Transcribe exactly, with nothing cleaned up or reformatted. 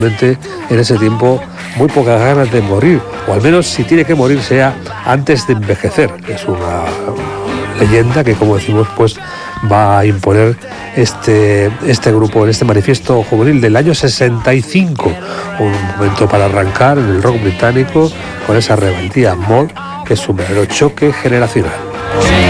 En ese tiempo muy pocas ganas de morir, o al menos si tiene que morir sea antes de envejecer. Es una leyenda que, como decimos, pues va a imponer este, este grupo en este manifiesto juvenil del año sesenta y cinco, un momento para arrancar en el rock británico con esa rebeldía mod, que es un verdadero choque generacional.